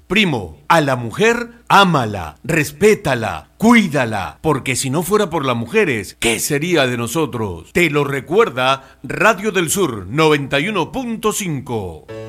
Primo, a la mujer, ámala, respétala, cuídala, porque si no fuera por las mujeres, ¿qué sería de nosotros? Te lo recuerda Radio del Sur 91.5.